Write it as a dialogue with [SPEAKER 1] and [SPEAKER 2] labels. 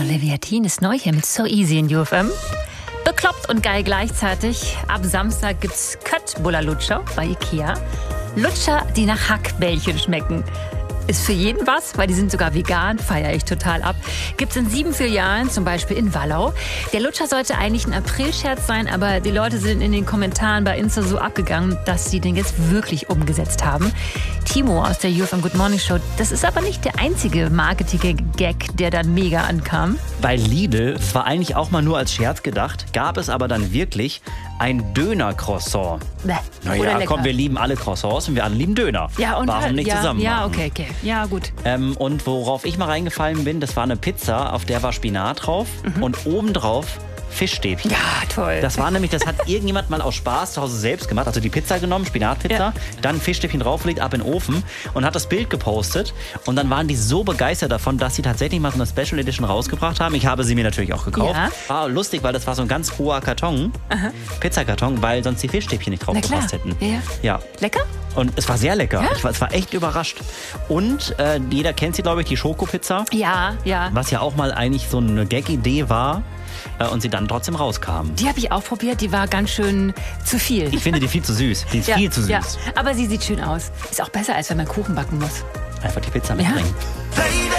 [SPEAKER 1] Olivia Dean ist neu hier mit So Easy in UFM. Bekloppt und geil gleichzeitig. Ab Samstag gibt's Köttbullar-Lutscher bei Ikea. Lutscher, die nach Hackbällchen schmecken. Ist für jeden was, weil die sind sogar vegan, feiere ich total ab. Gibt's in 7 Filialen, zum Beispiel in Wallau. Der Lutscher sollte eigentlich ein Aprilscherz sein, aber die Leute sind in den Kommentaren bei Insta so abgegangen, dass sie den jetzt wirklich umgesetzt haben. Timo aus der UFM Good Morning Show, das ist aber nicht der einzige Marketing-Gag, der dann mega ankam.
[SPEAKER 2] Bei Lidl, es war eigentlich auch mal nur als Scherz gedacht, gab es aber dann wirklich ein Döner-Croissant. Naja, komm, wir lieben alle Croissants und wir alle lieben Döner.
[SPEAKER 1] Ja, und
[SPEAKER 2] warum nicht zusammen
[SPEAKER 1] Ja,
[SPEAKER 2] machen?
[SPEAKER 1] okay. Ja, gut.
[SPEAKER 2] Und worauf ich mal reingefallen bin, das war eine Pizza, auf der war Spinat drauf und obendrauf Fischstäbchen.
[SPEAKER 1] Ja, toll.
[SPEAKER 2] Das war nämlich, das hat irgendjemand mal aus Spaß zu Hause selbst gemacht. Also die Pizza genommen, Spinatpizza, dann Fischstäbchen draufgelegt, ab in den Ofen und hat das Bild gepostet. Und dann waren die so begeistert davon, dass sie tatsächlich mal so eine Special Edition rausgebracht haben. Ich habe sie mir natürlich auch gekauft.
[SPEAKER 1] Ja.
[SPEAKER 2] War lustig, weil das war so ein ganz hoher Karton, Pizzakarton, weil sonst die Fischstäbchen nicht drauf gepasst hätten. Ja.
[SPEAKER 1] Lecker?
[SPEAKER 2] Und es war sehr lecker.
[SPEAKER 1] Ja?
[SPEAKER 2] Es war echt überrascht. Und jeder kennt sie, glaube ich, die Schokopizza.
[SPEAKER 1] Ja.
[SPEAKER 2] Was ja auch mal eigentlich so eine Gag-Idee war. Und sie dann trotzdem rauskam.
[SPEAKER 1] Die habe ich auch probiert, die war ganz schön zu viel.
[SPEAKER 2] Ich finde die viel zu süß. Die ist viel zu süß.
[SPEAKER 1] Ja. Aber sie sieht schön aus. Ist auch besser, als wenn man Kuchen backen muss.
[SPEAKER 2] Einfach die Pizza mitbringen.
[SPEAKER 3] Baby.